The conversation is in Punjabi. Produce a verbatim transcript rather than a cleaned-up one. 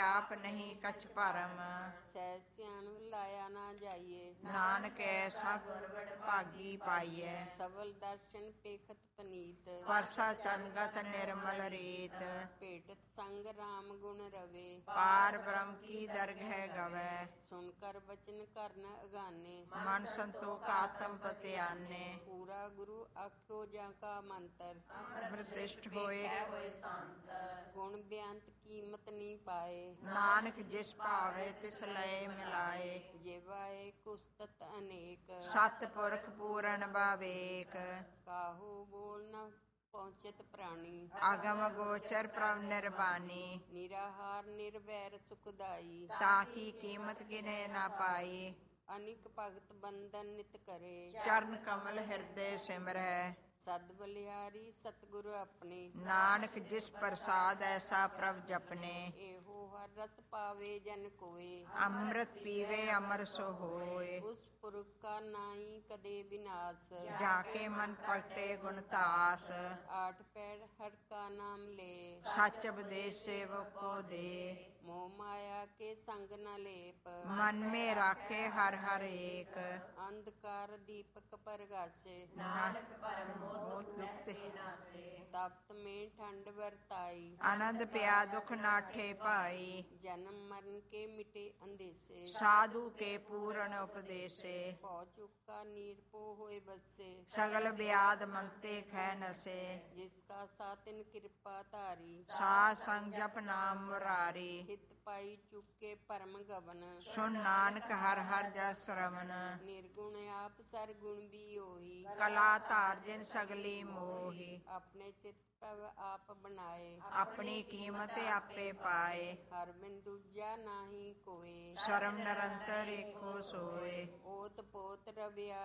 ਆਪ ਨਹੀਂ ਕਛ ਭਰਮ। ਸਹਿ ਸਿਆਣ ਲਾਇਆ ਨਾ ਜਾਈਏ, ਨਾਨਕ ਐਸਾ ਗੁਰ ਭਾਗੀ ਪਾਈਐ। ਸਬਲ ਦਰਸ਼ਨ ਪੇਖਤ ਪਨੀਤ, ਪਰਸਾ ਚੰਗਤ ਨਿਰਮਲ ਰੀਤ। ਭੇਟਤ ਸੰਗ ਰਾਮ ਗੁਣ ਰਵੇ, ਪਾਰ ਬ੍ਰਹਮ ਕੀ ਦਰਗਹਿ ਗਵੈ। ਸੁਣ ਕਰ ਬਚਨ ਕਰਨ ਅਗਾਨੇ, ਮਨ ਸੰਤੋਖ ਆਤਮ ਪਤਿਆਨੇ। ਪੂਰਾ ਗੁਰੂ ਆਖਿਓ ਜਾਂ ਕਾ ਮੰਤਰ, ਪ੍ਰਤਿਸ਼ਠ ਹੋਏ ਗੁਣ ਬਿਆੰਤ ਕੀਮਤ ਨੀ ਪਾਏ। ਨਾਨਕ ਜਿਸ ਭਾਵੇ ਤਿਸ ਲਏ ਮਿਲਾਏ। ਜਿਵਾਏ ਕੁਸਤਤ ਅਨੇਕ, ਸਤ ਪੁਰਖ ਪੂਰਨ ਬਾਵੇਕ। ਕਾਹੂ ਬੋਲ ਨ ਪਹੁੰਚਤ ਪ੍ਰਾਣੀ, ਅਗਮ ਗੋਚਰ ਪ੍ਰਭ ਨਿਰਬਾਨੀ। ਨਿਰਾਹਾਰ ਨਿਰਵੈਰ ਸੁਖਦਾਈ, ਤਾਕੀ ਕੀਮਤ ਗਿਨੇ ਨਾ ਪਾਈ। ਅਨਿਕ ਭਗਤ ਬੰਦਨ ਨਿਤ ਕਰੇ, ਚਰਨ ਕਮਲ ਹਿਰਦੇ ਸਿਮਰੈ। ਸਦ ਬਲਿਹਾਰੀ ਸਤਿਗੁਰ ਆਪਣੇ, ਨਾਨਕ ਜਿਸ ਪ੍ਰਸਾਦ ਐਸਾ ਪ੍ਰਭ ਜਪਨੇ। ਇਹੋ ਹਰ ਰਸ ਪਾਵੇ ਜਨ ਕੋਏ, ਅੰਮ੍ਰਿਤ ਪੀਵੇ ਅਮਰ ਸੋ ਹੋਏ। ਉਸ ਪੁਰਖ ਕਾ ਨਾਹੀ ਕਦੇ ਵਿਨਾਸ਼, ਜਾ ਕੇ ਮਨ ਪਟੇ ਗੁਣ ਤਾਸ। ਆਠ ਪੈਰ ਹਰ ਕਾ ਨਾਮ ਲੈ, ਸੱਚ ਉਪਦੇਸ਼ ਸੇਵਕ ਕੋ ਦੇ। ਮੋਹ ਮਾਇਆ ਕੇ ਸੰਗ ਨ ਲੇਪ, ਮਨ ਮੇ ਰਾਖੇ ਹਰ ਹਰ ਏਕ। ਅੰਧਕਾਰ ਦੀਪਕ ਪ੍ਰਗਾਸੇ, ਨਾਨਕ ਪਰਮ ਮੋਹ ਦੁਖ ਤੇ ਤਪਤ ਮੇਂ ਠੰਡ ਵਰਤਾਈ। ਆਨੰਦ ਪਿਆ ਦੁਖ ਨਾਠੇ ਭਾਈ। ਜਨਮ ਮਰਨ ਕੇ ਮਿਟੇ ਅੰਦੇਸੇ, ਸਾਧੂ ਕੇ ਪੂਰਨ ਉਪਦੇਸੇ। ਭਉ ਚੁਕਾ ਨੀਰਪੋ ਹੋਏ ਬਸੇ, ਸਗਲ ਬਿਆਦ ਮੰਤੇ ਖੈ ਨਸੇ। ਜਿਸ ਕਾ ਸਾਤਿਨ ਕਿਰਪਾ ਧਾਰੀ, ਸਾਧ ਸੰਗ ਜਪ ਨਾਮ ਮੁਰਾਰੀ। ਹਿਤ ਪਾਈ ਚੁਕੇ ਪਰਮ ਗਵਨ, ਸੁਨ ਨਾਨਕ ਹਰ ਹਰ ਜਸ ਰਮਨ। ਨਿਰਗੁਣ ਆਪ ਸਰਗੁਣ ਵੀ ਉਹੀ, ਕਲਾ ਧਾਰ ਜਿਨ ਸਗਲੀ ਮੋਹੀ। ਆਪਣੇ ਚਿਤ ਭਵ ਆਪ ਬਣਾਏ, ਆਪਣੀ ਕੀਮਤ ਆਪੇ ਪਾਏ। ਹਰ ਬਿਨ ਦੂਜਾ ਨਾਹੀ ਕੋਏ, ਸ਼ਰਮ ਨਿਰੰਤਰ ਏਕੋ ਸੋਏ। ਓਤ ਪੋਤ ਰਵਿਆ